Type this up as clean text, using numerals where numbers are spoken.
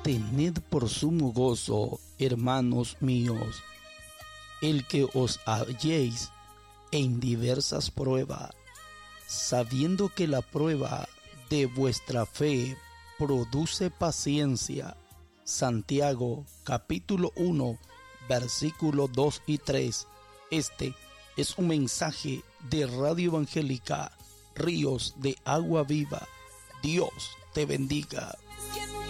Tened por sumo gozo, hermanos míos, el que os halléis en diversas pruebas, sabiendo que la prueba de vuestra fe produce paciencia. Santiago capítulo 1, versículos 2 y 3. Este es un mensaje de Radio Evangélica Ríos de Agua Viva. Dios te bendiga.